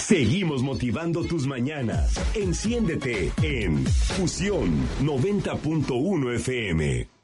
Seguimos motivando tus mañanas. Enciéndete en Fusión 90.1 FM.